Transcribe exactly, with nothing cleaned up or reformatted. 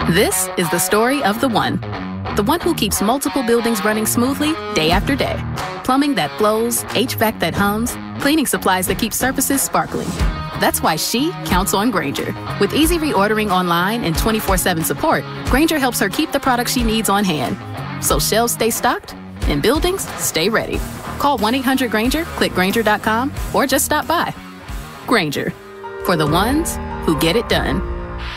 This is the story of the one. The one who keeps multiple buildings running smoothly day after day. Plumbing that flows, H V A C that hums, cleaning supplies that keep surfaces sparkling. That's why she counts on Grainger. With easy reordering online and twenty-four seven support, Grainger helps her keep the products she needs on hand. So shelves stay stocked and buildings stay ready. Call one eight hundred Grainger, click Grainger dot com, or just stop by. Grainger, for the ones who get it done.